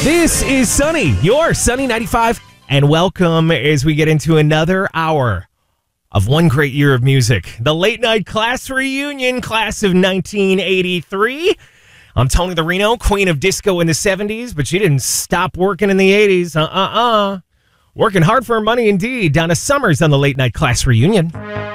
This is Sunny, your Sunny 95, and welcome as we get into another hour of one great year of music. The Late Night Class Reunion, class of 1983. I'm Tony the Reno, queen of disco in the 70s, but she didn't stop working in the 80s. Working hard for her money indeed. Donna Summers on the Late Night Class Reunion.